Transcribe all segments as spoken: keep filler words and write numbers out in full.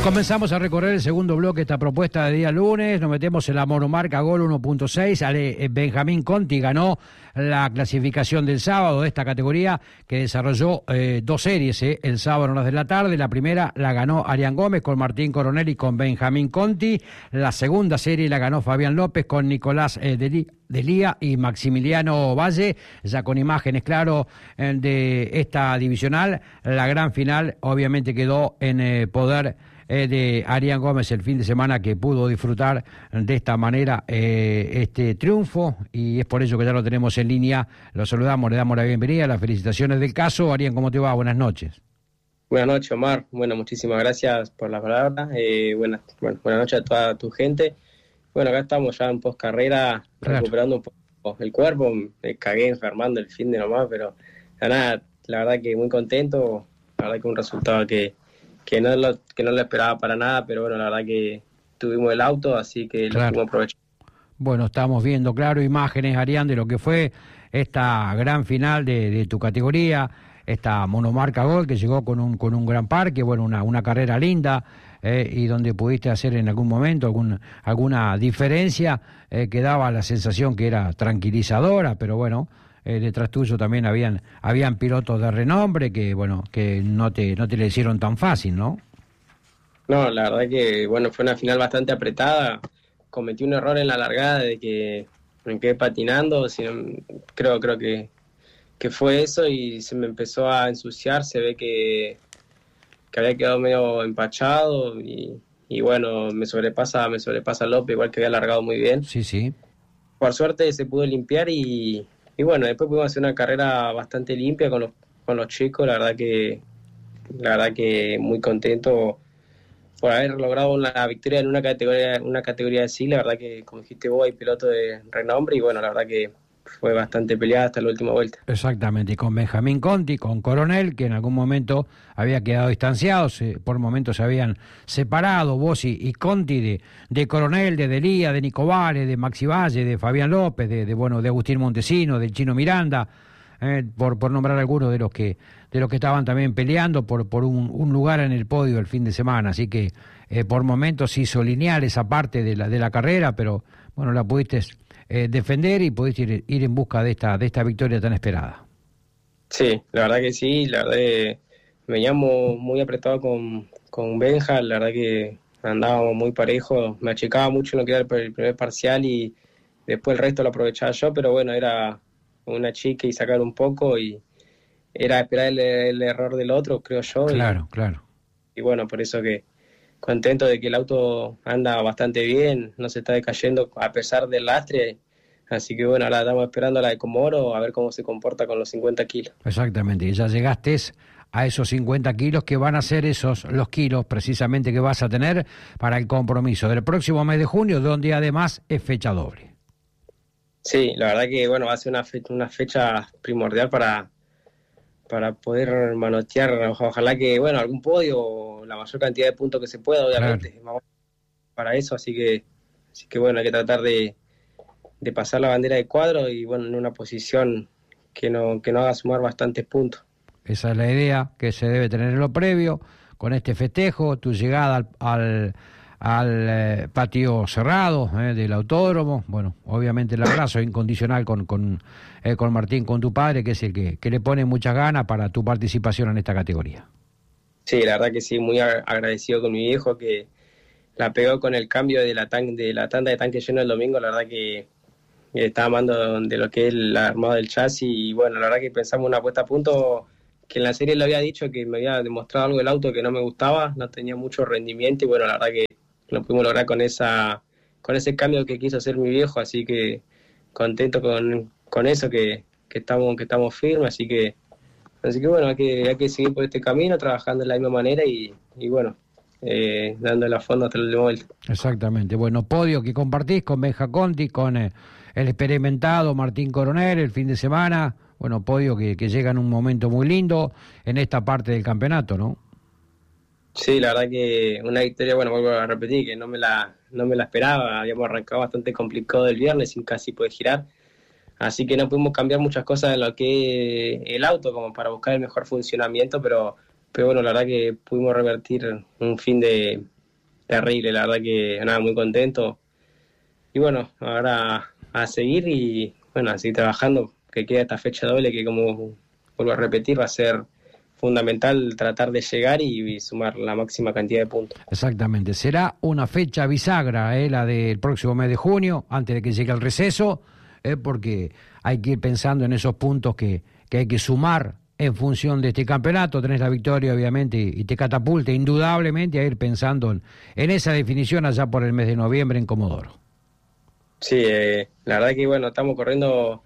Comenzamos a recorrer el segundo bloque de esta propuesta de día lunes. Nos metemos en la monomarca Gol uno punto seis. Benjamín Conti ganó la clasificación del sábado de esta categoría, que desarrolló eh, dos series eh, el sábado a las de la tarde. La primera la ganó Arián Gómez con Martín Coronel y con Benjamín Conti. La segunda serie la ganó Fabián López con Nicolás eh, Delí. Delía y Maximiliano Valle, ya con imágenes, claro, de esta divisional. La gran final obviamente quedó en eh, poder eh, de Arián Gómez el fin de semana, que pudo disfrutar de esta manera eh, este triunfo, y es por ello que ya lo tenemos en línea. Lo saludamos, le damos la bienvenida, las felicitaciones del caso. Arián, ¿cómo te va? Buenas noches. Buenas noches, Omar. Bueno, muchísimas gracias por las palabras. Eh, buenas, bueno, buenas noches a toda tu gente. Bueno, acá estamos ya en post carrera, claro, recuperando un poco el cuerpo. Me cagué enfermando el fin de nomás, pero nada, la verdad que muy contento. La verdad que un resultado que, que, no lo, que no lo esperaba para nada, pero bueno, la verdad que tuvimos el auto, así que claro, lo pudimos aprovechar. Bueno, estamos viendo, claro, imágenes, Arián, de lo que fue esta gran final de, de tu categoría, esta monomarca Gol, que llegó con un con un gran parque, bueno, una, una carrera linda, eh, y donde pudiste hacer en algún momento algún, alguna diferencia, eh, que daba la sensación que era tranquilizadora, pero bueno, eh, detrás tuyo también habían habían pilotos de renombre que, bueno, que no te no te le hicieron tan fácil, ¿no? No, la verdad que, bueno, fue una final bastante apretada. Cometí un error en la largada de que me quedé patinando, sino, creo creo que que fue eso, y se me empezó a ensuciar. Se ve que, que había quedado medio empachado y, y bueno, me sobrepasa me sobrepasa López, igual que había largado muy bien. Sí, sí. Por suerte se pudo limpiar y, y bueno, después pudimos hacer una carrera bastante limpia con los con los chicos. La verdad que la verdad que muy contento por haber logrado una victoria en una categoría una categoría así. La verdad que, como dijiste vos, hay pilotos de renombre y bueno, la verdad que fue bastante peleada hasta la última vuelta. Exactamente, y con Benjamín Conti, con Coronel, que en algún momento había quedado distanciado, se, por momentos se habían separado, vos y, y Conti, de, de Coronel, de Delía, de Nicovale, de Maxi Valle, de Fabián López, de, de bueno, de Agustín Montesino, del Chino Miranda, eh, por, por nombrar algunos de los que de los que estaban también peleando por, por un, un lugar en el podio el fin de semana. Así que eh, por momentos se hizo lineal esa parte de la, de la carrera, pero bueno, la pudiste Eh, defender y pudiste ir, ir en busca de esta de esta victoria tan esperada. Sí, la verdad que sí, la verdad que me llamo muy apretado con, con Benja, la verdad que andábamos muy parejos, me achicaba mucho en lo que era el, el primer parcial y después el resto lo aprovechaba yo, pero bueno, era una chica y sacar un poco y era esperar el, el error del otro, creo yo. Claro, y, claro. Y bueno, por eso que contento de que el auto anda bastante bien, no se está decayendo a pesar del lastre, así que bueno, ahora estamos esperando la de Comoro a ver cómo se comporta con los cincuenta kilos. Exactamente, y ya llegaste a esos cincuenta kilos que van a ser esos los kilos precisamente que vas a tener para el compromiso del próximo mes de junio, donde además es fecha doble. Sí, la verdad que bueno, va a ser una fecha, una fecha primordial para para poder manotear, ojalá que, bueno, algún podio, la mayor cantidad de puntos que se pueda, obviamente, claro, vamos para eso, así que, así que bueno, hay que tratar de, de pasar la bandera de cuadro y bueno, en una posición que no, que no haga sumar bastantes puntos. Esa es la idea que se debe tener en lo previo, con este festejo, tu llegada al, al, al eh, patio cerrado eh, del autódromo. Bueno, obviamente el abrazo incondicional con, con, eh, con Martín, con tu padre, que es el que, que le pone muchas ganas para tu participación en esta categoría. Sí, la verdad que sí, muy agradecido con mi viejo, que la pegó con el cambio de la, tan, de la tanda de tanque lleno el domingo. La verdad que estaba amando de lo que es el armado del chasis y bueno, la verdad que pensamos una puesta a punto que en la serie le había dicho que me había demostrado algo del auto que no me gustaba, no tenía mucho rendimiento y bueno, la verdad que lo pudimos lograr con esa con ese cambio que quiso hacer mi viejo, así que contento con, con eso, que, que estamos que estamos firmes, así que así que bueno, hay que, hay que seguir por este camino, trabajando de la misma manera y, y bueno, eh, dándole a fondo hasta el último vuelta. Exactamente, bueno, podio que compartís con Benja Conti, con eh, el experimentado Martín Coronel el fin de semana, bueno, podio que, que llega en un momento muy lindo en esta parte del campeonato, ¿no? Sí, la verdad que una victoria, bueno, vuelvo a repetir, que no me la no me la esperaba, habíamos arrancado bastante complicado el viernes sin casi poder girar, así que no pudimos cambiar muchas cosas de lo que es el auto como para buscar el mejor funcionamiento, pero, pero bueno, la verdad que pudimos revertir un fin de, terrible, la verdad que nada, muy contento. Y bueno, ahora a seguir y bueno, a seguir trabajando, que queda esta fecha doble que, como vuelvo a repetir, va a ser fundamental tratar de llegar y, y sumar la máxima cantidad de puntos. Exactamente, será una fecha bisagra, eh, la del próximo mes de junio, antes de que llegue el receso, eh, porque hay que ir pensando en esos puntos que, que hay que sumar en función de este campeonato. Tenés la victoria, obviamente, y te catapulta indudablemente a ir pensando en, en esa definición allá por el mes de noviembre en Comodoro. Sí, eh, la verdad que bueno, estamos corriendo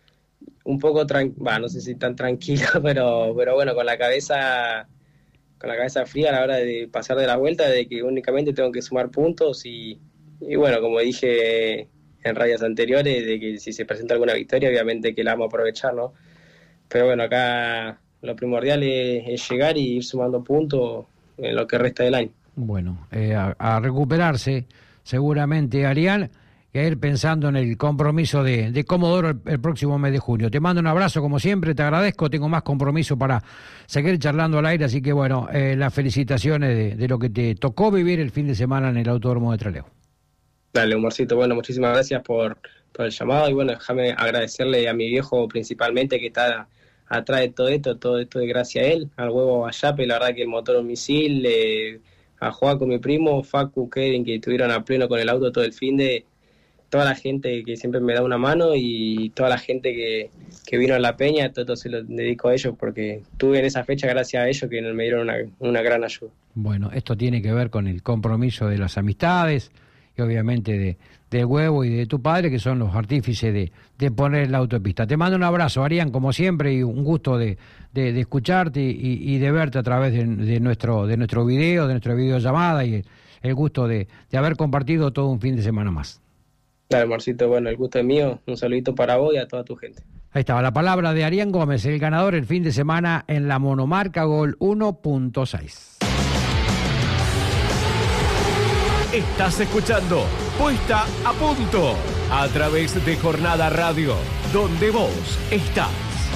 un poco, tran- bah, no sé si tan tranquilo, pero pero bueno, con la cabeza con la cabeza fría a la hora de pasar de la vuelta, de que únicamente tengo que sumar puntos y, y bueno, como dije en radios anteriores, de que si se presenta alguna victoria, obviamente que la vamos a aprovechar, ¿no? Pero bueno, acá lo primordial es, es llegar y ir sumando puntos en lo que resta del año. Bueno, eh, a, a recuperarse seguramente, Arián, y a ir pensando en el compromiso de, de Comodoro el, el próximo mes de junio. Te mando un abrazo como siempre, te agradezco, tengo más compromiso para seguir charlando al aire, así que bueno, eh, las felicitaciones de, de lo que te tocó vivir el fin de semana en el Autódromo de Trelew. Dale, Humorcito, bueno, muchísimas gracias por, por el llamado y bueno, déjame agradecerle a mi viejo principalmente que está atrás de todo esto, todo esto es gracias a él, al huevo Ayape, la verdad que el motor un misil, eh, a Joaco, mi primo, Facu, Kevin, que estuvieron a pleno con el auto todo el fin de... toda la gente que siempre me da una mano y toda la gente que, que vino a la peña, todo, todo se lo dedico a ellos porque tuve en esa fecha gracias a ellos que me dieron una, una gran ayuda. Bueno, esto tiene que ver con el compromiso de las amistades y obviamente de, del huevo y de tu padre, que son los artífices de, de poner la autopista. Te mando un abrazo, Arián, como siempre, y un gusto de, de, de escucharte y, y de verte a través de, de nuestro de nuestro video, de nuestra videollamada y el, el gusto de, de haber compartido todo un fin de semana más. Dale, Marcito, bueno, el gusto es mío. Un saludito para vos y a toda tu gente. Ahí estaba la palabra de Arián Gómez, el ganador el fin de semana en la monomarca Gol uno punto seis. Estás escuchando Puesta a Punto a través de Jornada Radio, donde vos estás.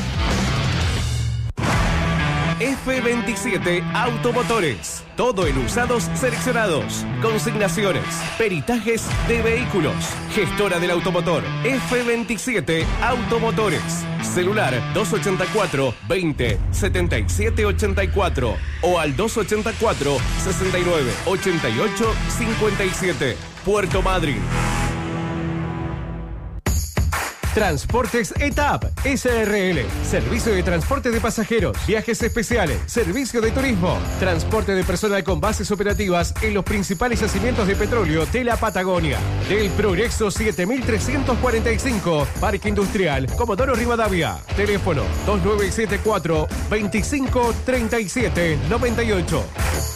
F veintisiete Automotores. Todo en usados seleccionados. Consignaciones. Peritajes de vehículos. Gestora del automotor. F veintisiete Automotores. Celular dos ochenta y cuatro, veinte, setenta y siete ochenta y cuatro o al dos ochenta y cuatro, sesenta y nueve, ochenta y ocho, cincuenta y siete. Puerto Madryn. Transportes E T A P S R L. Servicio de transporte de pasajeros, viajes especiales, servicio de turismo, transporte de personal con bases operativas en los principales yacimientos de petróleo de la Patagonia. Del Progreso siete mil trescientos cuarenta y cinco, Parque Industrial, Comodoro Rivadavia. Teléfono dos nueve siete cuatro, veinticinco, treinta y siete, noventa y ocho.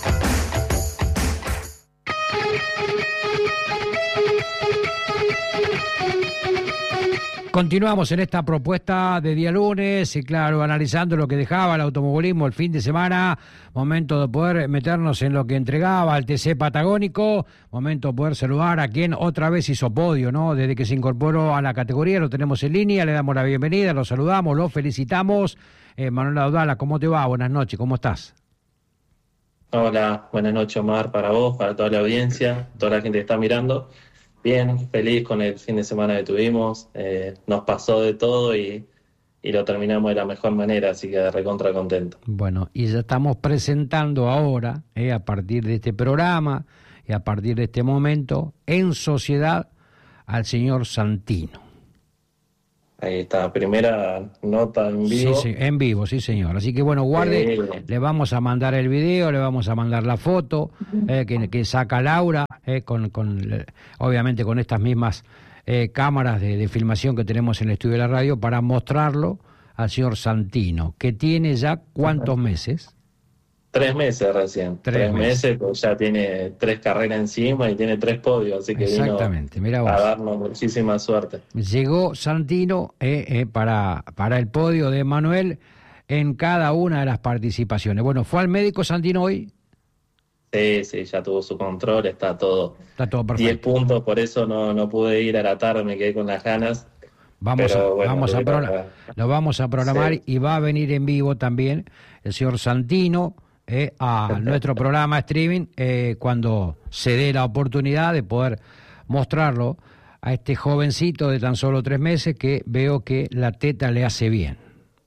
Continuamos en esta propuesta de día lunes y claro, analizando lo que dejaba el automovilismo el fin de semana, momento de poder meternos en lo que entregaba el T C Patagónico, momento de poder saludar a quien otra vez hizo podio, ¿no? Desde que se incorporó a la categoría, lo tenemos en línea, le damos la bienvenida, lo saludamos, lo felicitamos. Eh, Manuel Audala, ¿cómo te va? Buenas noches, ¿cómo estás? Hola, buenas noches, Omar, para vos, para toda la audiencia, toda la gente que está mirando. Bien, feliz con el fin de semana que tuvimos, eh, nos pasó de todo y, y lo terminamos de la mejor manera, así que recontra contento. Bueno, y ya estamos presentando ahora, eh, a partir de este programa y a partir de este momento, en sociedad, al señor Santino. Ahí está, primera nota en vivo. Sí, sí, en vivo, sí señor. Así que bueno, guarde, Sí. le vamos a mandar el video, le vamos a mandar la foto eh, que, que saca Laura, eh, con, con eh, obviamente con estas mismas eh, cámaras de, de filmación que tenemos en el estudio de la radio para mostrarlo al señor Santino, que tiene ya ¿cuántos meses? Tres meses recién, Tres tres, meses. meses, pues ya tiene tres carreras encima y tiene tres podios, así que Exactamente, vino mirá a vos. darnos muchísima suerte. Llegó Santino eh, eh, para, para el podio de Manuel en cada una de las participaciones. Bueno, ¿fue al médico Santino hoy? Sí, sí, ya tuvo su control, está todo. Está todo diez perfecto. puntos, por eso no, no pude ir a la tarde, me quedé con las ganas. Vamos, Pero a, bueno, vamos a pero- pro- lo vamos a programar Sí. y va a venir en vivo también el señor Santino eh, a nuestro programa streaming eh, cuando se dé la oportunidad de poder mostrarlo a este jovencito de tan solo tres meses que veo que la teta le hace bien.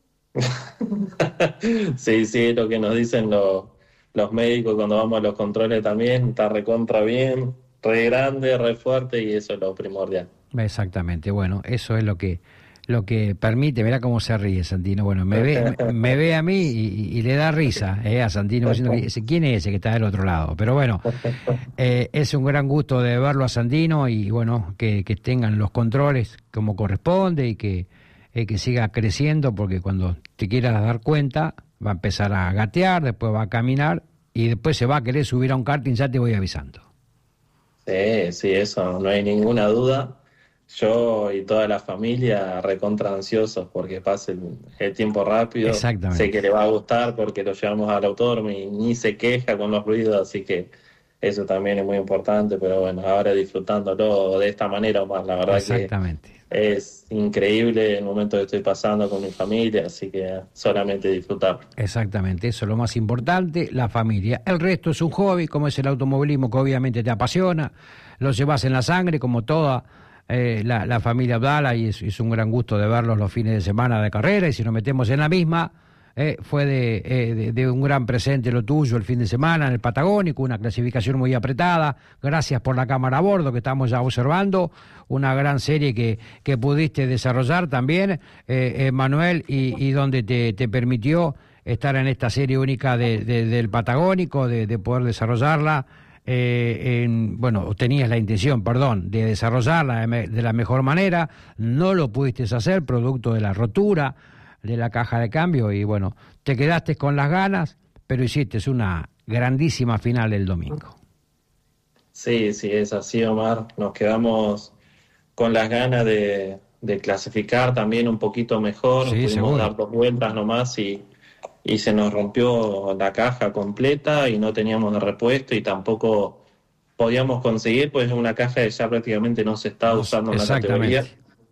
Sí, sí, lo que nos dicen los, los médicos cuando vamos a los controles también, está recontra bien, re grande, re fuerte, y eso es lo primordial. Exactamente, bueno, eso es lo que lo que permite, mirá cómo se ríe Santino, bueno, me ve, me, me ve a mí y, y le da risa eh, a Santino, diciendo que, ¿quién es ese que está del otro lado? Pero bueno, eh, es un gran gusto de verlo a Santino y bueno, que, que tengan los controles como corresponde y que, eh, que siga creciendo, porque cuando te quieras dar cuenta va a empezar a gatear, después va a caminar y después se va a querer subir a un karting, ya te voy avisando. Sí, sí, eso, no hay ninguna duda. Yo y toda la familia recontra ansiosos porque pase el, el tiempo rápido. Exactamente. Sé que le va a gustar porque lo llevamos al autódromo y ni se queja con los ruidos, así que eso también es muy importante. Pero bueno, ahora disfrutándolo de esta manera, Omar, la verdad Exactamente. que es increíble el momento que estoy pasando con mi familia, así que solamente disfrutar. Exactamente, eso es lo más importante, la familia. El resto es un hobby, como es el automovilismo, que obviamente te apasiona, lo llevas en la sangre, como toda eh, la, la familia Abdala, y es, es un gran gusto de verlos los fines de semana de carrera, y si nos metemos en la misma, eh, fue de, eh, de, de un gran presente lo tuyo el fin de semana en el Patagónico, una clasificación muy apretada, gracias por la cámara a bordo que estamos ya observando, una gran serie que, que pudiste desarrollar también, eh, eh, Manuel, y, y donde te, te permitió estar en esta serie única de, de, del Patagónico, de, de poder desarrollarla. Eh, en, bueno, tenías la intención, perdón, de desarrollarla de, de la mejor manera, no lo pudiste hacer, producto de la rotura de la caja de cambio, y bueno, te quedaste con las ganas, pero hiciste una grandísima final el domingo. Sí, sí, es así, Omar. Nos quedamos con las ganas de, de clasificar también un poquito mejor. Sí, pudimos seguro. dar dos vueltas nomás y, y se nos rompió la caja completa y no teníamos de repuesto y tampoco podíamos conseguir, pues una caja que ya prácticamente no se está usando en la categoría.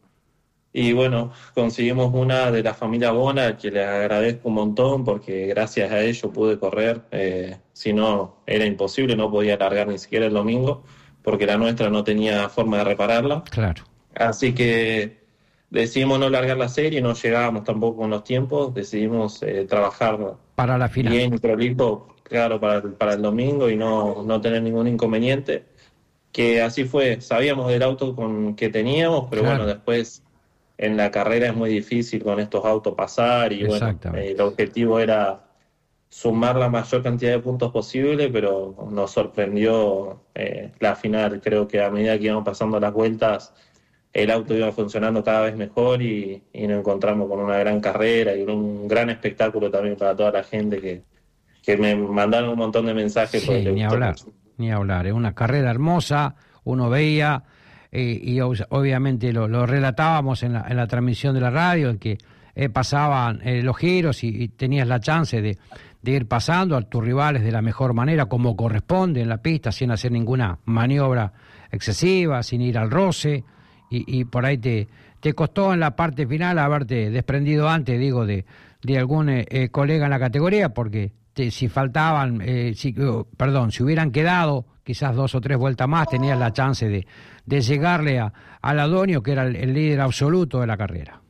Y bueno, conseguimos una de la familia Bona, que les agradezco un montón porque gracias a ello pude correr. Eh, si no, era imposible, no podía largar ni siquiera el domingo porque la nuestra no tenía forma de repararla. Claro. Así que decidimos no largar la serie, no llegábamos tampoco con los tiempos, decidimos eh, trabajar para la final. Bien y prolijo, claro, para, para el domingo y no, no tener ningún inconveniente. Que así fue, sabíamos del auto con que teníamos, pero claro, bueno, después en la carrera es muy difícil con estos autos pasar y bueno, eh, el objetivo era sumar la mayor cantidad de puntos posible, pero nos sorprendió eh, la final. Creo que a medida que íbamos pasando las vueltas, el auto iba funcionando cada vez mejor y, y nos encontramos con una gran carrera y un gran espectáculo también para toda la gente que, que me mandaron un montón de mensajes. Sí, ni hablar, mucho. ni hablar. Es una carrera hermosa, uno veía... Eh, y obviamente lo, lo relatábamos en la, en la transmisión de la radio, en que eh, pasaban eh, los giros y, y tenías la chance de, de ir pasando a tus rivales de la mejor manera, como corresponde en la pista, sin hacer ninguna maniobra excesiva, sin ir al roce, y, y por ahí te, te costó en la parte final haberte desprendido antes, digo, de, de algún eh, eh, colega en la categoría, porque te, si faltaban, eh, si, oh, perdón, si hubieran quedado quizás dos o tres vueltas más, tenías la chance de, de llegarle a, al Adonio, que era el, el líder absoluto de la carrera.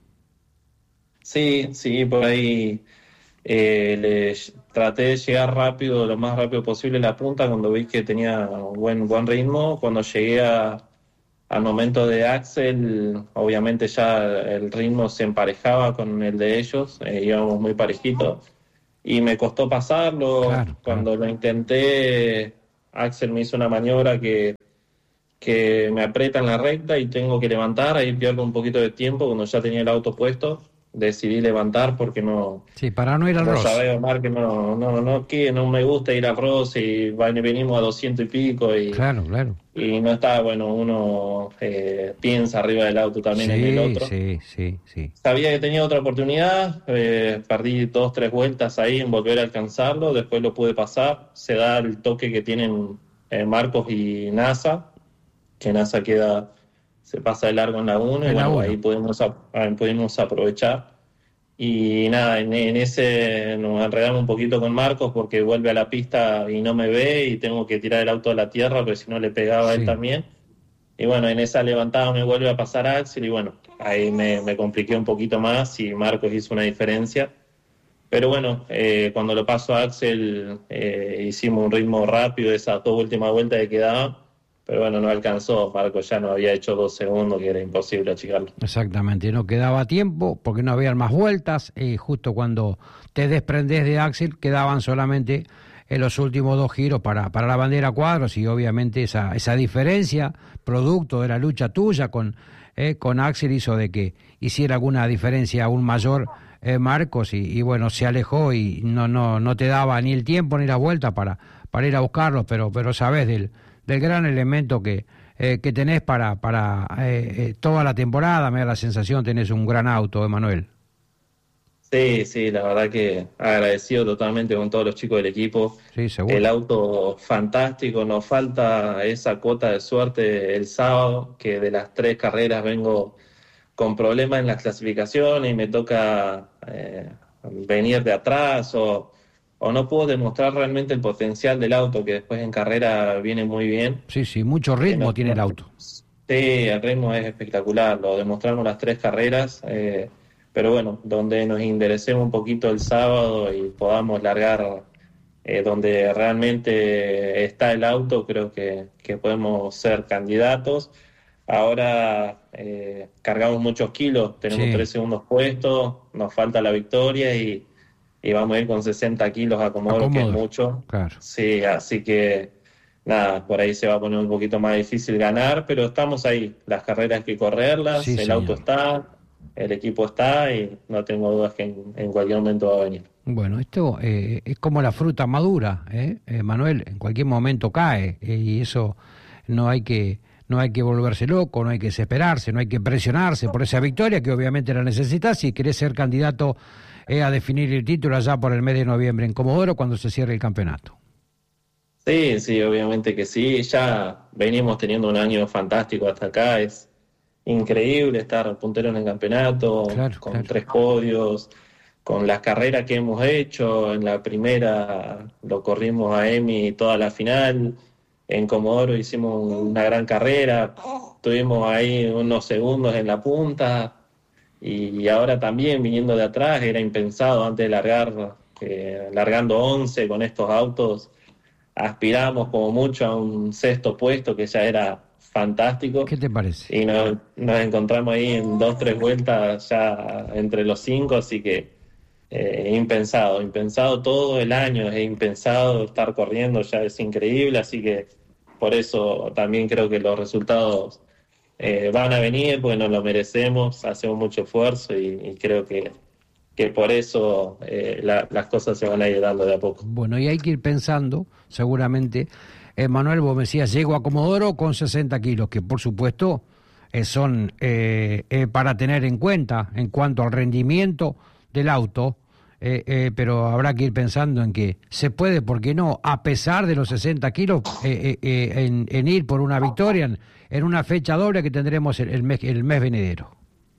Sí, sí, por ahí eh, le, traté de llegar rápido, lo más rápido posible a la punta, cuando vi que tenía buen, buen ritmo. Cuando llegué a, al momento de Axel, obviamente ya el ritmo se emparejaba con el de ellos, eh, íbamos muy parejitos, y me costó pasarlo. Claro, cuando claro. lo intenté, Axel me hizo una maniobra que, que me aprieta en la recta y tengo que levantar, ahí pierdo un poquito de tiempo. Cuando ya tenía el auto puesto, decidí levantar porque no... Sí, para no ir al no roce. Sabía, Omar, que no, no, no, que no me gusta ir al roce y venimos a doscientos y pico y, claro, claro. y no está, bueno, uno eh, piensa arriba del auto también, sí, en el otro. Sí, sí, sí. Sabía que tenía otra oportunidad, eh, perdí dos, tres vueltas ahí en volver a alcanzarlo, después lo pude pasar. Se da el toque que tienen eh, Marcos y NASA, que NASA queda, se pasa de largo en la uno y bueno, ahí pudimos, a, pudimos aprovechar. Y nada, en, en ese nos enredamos un poquito con Marcos porque vuelve a la pista y no me ve y tengo que tirar el auto a la tierra porque si no le pegaba a Sí. él también. Y bueno, en esa levantada me vuelve a pasar Axel y bueno, ahí me, me compliqué un poquito más y Marcos hizo una diferencia. Pero bueno, eh, cuando lo paso a Axel eh, hicimos un ritmo rápido, esas dos últimas vueltas que quedaban, pero bueno, no alcanzó, Marcos ya no había hecho dos segundos, que era imposible achicarlo. Exactamente, no quedaba tiempo porque no había más vueltas y justo cuando te desprendés de Axel quedaban solamente en los últimos dos giros para, para la bandera cuadros y obviamente esa, esa diferencia, producto de la lucha tuya con, eh, con Axel, hizo de que hiciera alguna diferencia aún mayor eh, Marcos y, y bueno, se alejó y no, no, no te daba ni el tiempo ni la vuelta para, para ir a buscarlos, pero, pero sabés del, del gran elemento que, eh, que tenés para, para eh, eh, toda la temporada. Me da la sensación, tenés un gran auto, Emanuel. Sí, sí, la verdad que agradecido totalmente con todos los chicos del equipo. Sí, seguro. El auto fantástico, nos falta esa cuota de suerte el sábado, que de las tres carreras vengo con problemas en las clasificaciones y me toca eh, venir de atrás o, o no puedo demostrar realmente el potencial del auto, que después en carrera viene muy bien. Sí, sí, mucho ritmo no, tiene no, el auto. Sí, el ritmo es espectacular, lo demostraron las tres carreras, eh, pero bueno, donde nos enderecemos un poquito el sábado y podamos largar eh, donde realmente está el auto, creo que, que podemos ser candidatos. Ahora eh, cargamos muchos kilos, tenemos Sí. tres segundos puestos, nos falta la victoria y, y vamos a ir con sesenta kilos a Comodoro, A que es Comodoro, mucho. claro. Sí, así que nada, por ahí se va a poner un poquito más difícil ganar, pero estamos ahí. Las carreras hay que correrlas, Sí, el señor. auto está, el equipo está y no tengo dudas que en, en cualquier momento va a venir. Bueno, esto eh, es como la fruta madura, ¿eh? Eh, Manuel, en cualquier momento cae eh, y eso no hay que no hay que volverse loco, no hay que desesperarse, no hay que presionarse por esa victoria que obviamente la necesitas si querés ser candidato eh, a definir el título allá por el mes de noviembre en Comodoro cuando se cierre el campeonato. Sí, sí, obviamente que sí. Ya venimos teniendo un año fantástico hasta acá. Es increíble estar puntero en el campeonato, Claro, con claro. tres podios, con las carreras que hemos hecho. En la primera lo corrimos a Emi toda la final. En Comodoro hicimos una gran carrera. Tuvimos ahí unos segundos en la punta. Y ahora también viniendo de atrás, era impensado antes de largar, eh, largando once con estos autos. Aspiramos como mucho a un sexto puesto que ya era fantástico ¿Qué te parece? y nos, nos encontramos ahí en dos, tres vueltas ya entre los cinco, así que eh, impensado, impensado todo el año, es impensado estar corriendo, ya es increíble, así que por eso también creo que los resultados eh, van a venir, porque nos lo merecemos, hacemos mucho esfuerzo y, y creo que que por eso eh, la, las cosas se van a ir dando de a poco. Bueno, y hay que ir pensando, seguramente, eh, Manuel, vos me decías, llego a Comodoro con sesenta kilos, que por supuesto eh, son eh, eh, para tener en cuenta en cuanto al rendimiento del auto, eh, eh, pero habrá que ir pensando en que se puede, ¿por qué no?, a pesar de los sesenta kilos, eh, eh, eh, en, en ir por una victoria en, en una fecha doble que tendremos el, el, mes, el mes venidero.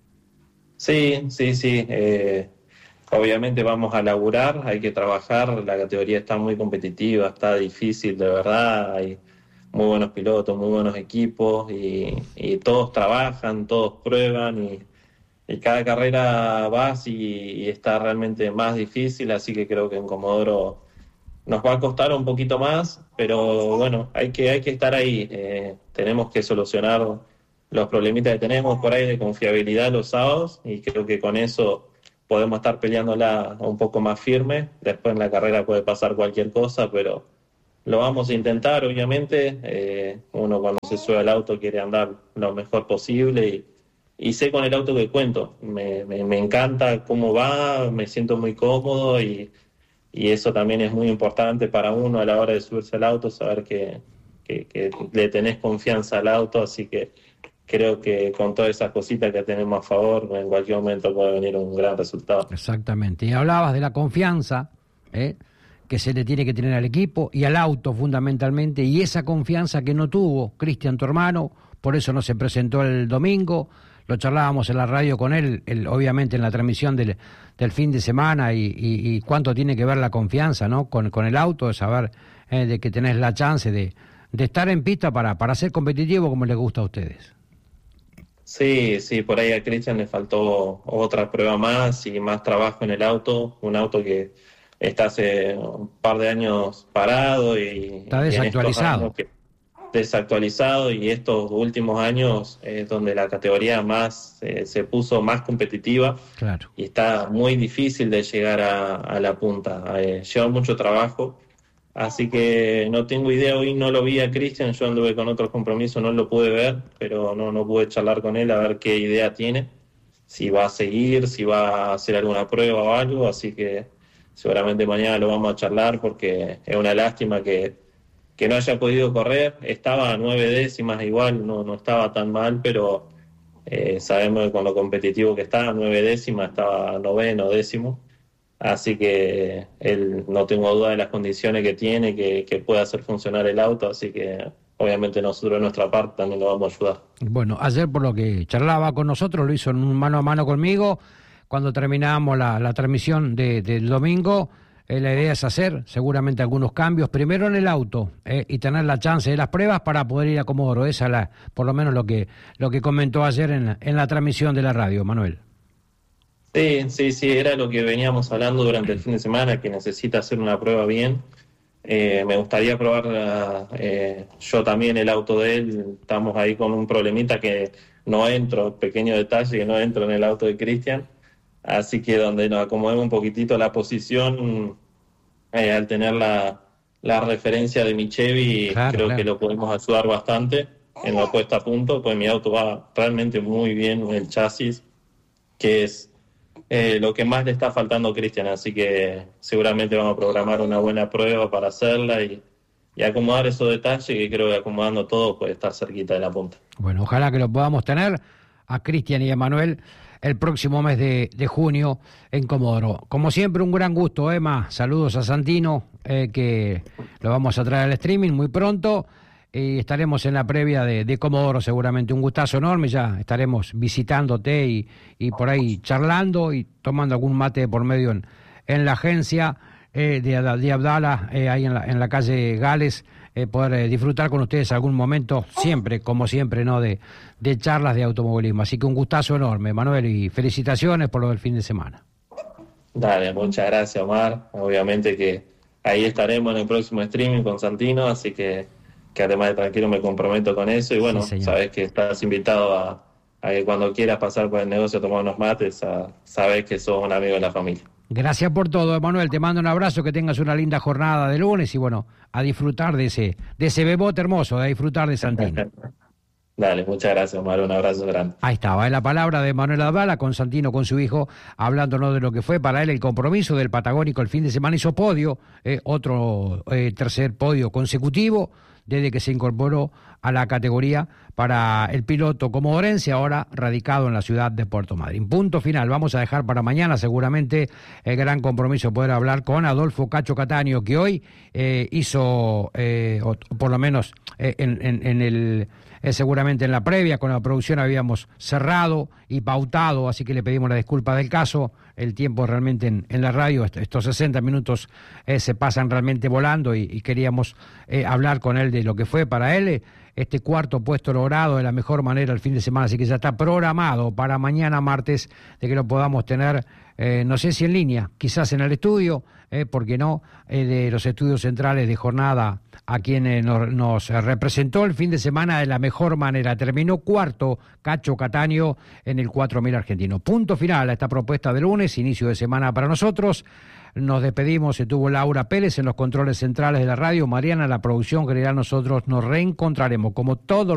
Sí, sí, sí. Eh, obviamente vamos a laburar, hay que trabajar, la categoría está muy competitiva, está difícil de verdad, hay muy buenos pilotos, muy buenos equipos y, y todos trabajan, todos prueban y, y cada carrera vas y, y está realmente más difícil, así que creo que en Comodoro nos va a costar un poquito más, pero bueno, hay que, hay que estar ahí, eh, tenemos que solucionar los problemitas que tenemos por ahí de confiabilidad los sábados y creo que con eso podemos estar peleándola un poco más firme. Después en la carrera puede pasar cualquier cosa, pero lo vamos a intentar, obviamente. Eh, uno cuando se sube al auto quiere andar lo mejor posible y, y sé con el auto que cuento. Me, me, me encanta cómo va, me siento muy cómodo y, y eso también es muy importante para uno a la hora de subirse al auto, saber que, que, que le tenés confianza al auto, así que creo que con todas esas cositas que tenemos a favor, en cualquier momento puede venir un gran resultado. Exactamente. Y hablabas de la confianza ¿eh? que se le tiene que tener al equipo y al auto fundamentalmente, y esa confianza que no tuvo Cristian, tu hermano, por eso no se presentó el domingo, lo charlábamos en la radio con él, él obviamente en la transmisión del, del fin de semana, y, y, y cuánto tiene que ver la confianza, ¿no? Con, con el auto, de saber eh, de que tenés la chance de, de estar en pista para, para ser competitivo como les gusta a ustedes. Sí, sí, por ahí a Cristian le faltó otra prueba más y más trabajo en el auto, un auto que está hace un par de años parado y está desactualizado. Y desactualizado y estos últimos años es donde la categoría más eh, se puso más competitiva. Claro. Y está muy difícil de llegar a, a la punta, eh, lleva mucho trabajo, así que no tengo idea. Hoy no lo vi a Cristian, yo anduve con otros compromisos, no lo pude ver, pero no, no pude charlar con él a ver qué idea tiene, si va a seguir, si va a hacer alguna prueba o algo, así que seguramente mañana lo vamos a charlar porque es una lástima que que no haya podido correr. Estaba a nueve décimas igual, no, no estaba tan mal, pero eh, sabemos que con lo competitivo que está, nueve décimas, estaba noveno, décimo, así que él, no tengo duda de las condiciones que tiene, que, que puede hacer funcionar el auto, así que obviamente nosotros de nuestra parte también lo vamos a ayudar. Bueno, ayer por lo que charlaba con nosotros, lo hizo en un mano a mano conmigo, cuando terminábamos la, la transmisión de, del domingo. Eh, la idea es hacer seguramente algunos cambios, primero en el auto, eh, y tener la chance de las pruebas para poder ir a Comodoro. Esa es la, por lo menos lo que, lo que comentó ayer en la, en la transmisión de la radio, Manuel. Sí, sí, sí, era lo que veníamos hablando durante el fin de semana, que necesita hacer una prueba bien. Eh, me gustaría probar eh, yo también el auto de él. Estamos ahí con un problemita que no entro, pequeño detalle, que no entro en el auto de Cristian. Así que donde nos acomodemos un poquitito la posición, eh, al tener la, la referencia de mi Chevy, claro, creo claro. que lo podemos ayudar bastante en la puesta a punto, pues mi auto va realmente muy bien en el chasis, que es eh, lo que más le está faltando a Cristian, así que seguramente vamos a programar una buena prueba para hacerla y, y acomodar esos detalles, que creo que acomodando todo puede estar cerquita de la punta. Bueno, ojalá que lo podamos tener a Cristian y a Manuel el próximo mes de, de junio en Comodoro. Como siempre, un gran gusto, Emma. Saludos a Santino, eh, que lo vamos a traer al streaming muy pronto. Y estaremos en la previa de, de Comodoro, seguramente. Un gustazo enorme. Ya estaremos visitándote y, y por ahí charlando y tomando algún mate por medio en, en la agencia eh, de, de Abdala, eh, ahí en la, en la calle Gales. Eh, poder eh, disfrutar con ustedes algún momento, siempre, como siempre, ¿no? De, de charlas de automovilismo. Así que un gustazo enorme, Manuel, y felicitaciones por lo del fin de semana. Dale, muchas gracias, Omar. Obviamente que ahí estaremos en el próximo streaming con Santino, así que, que además de tranquilo me comprometo con eso. Y bueno, sí, sabes que estás invitado a, a que cuando quieras pasar por el negocio a tomar unos mates, a, sabes que sos un amigo de la familia. Gracias por todo, Emanuel. Te mando un abrazo, que tengas una linda jornada de lunes y bueno, a disfrutar de ese de ese bebote hermoso, a disfrutar de Santino. Dale, muchas gracias, Omar. Un abrazo grande. Ahí estaba, es la palabra de Manuel Abdala con Santino, con su hijo, hablándonos de lo que fue para él el compromiso del Patagónico el fin de semana. Hizo podio, eh, otro eh, tercer podio consecutivo desde que se incorporó a la categoría para el piloto comodorense, ahora radicado en la ciudad de Puerto Madryn. Punto final. Vamos a dejar para mañana seguramente el gran compromiso, poder hablar con Adolfo Cacho Cataño, que hoy eh, hizo, eh, o por lo menos eh, en, en, en el... Eh, seguramente en la previa con la producción habíamos cerrado y pautado, así que le pedimos la disculpa del caso. El tiempo realmente en, en la radio, estos sesenta minutos eh, se pasan realmente volando y, y queríamos eh, hablar con él de lo que fue para él eh, este cuarto puesto logrado de la mejor manera el fin de semana, así que ya está programado para mañana martes de que lo podamos tener, eh, no sé si en línea, quizás en el estudio, eh, porque no, eh, de los estudios centrales de jornada a quien eh, nos, nos representó el fin de semana de la mejor manera. Terminó cuarto Cacho Cataño en el cuatro mil argentino. Punto final a esta propuesta de lunes, inicio de semana para nosotros. Nos despedimos, estuvo Laura Pérez en los controles centrales de la radio, Mariana en la producción general. Nosotros nos reencontraremos como todos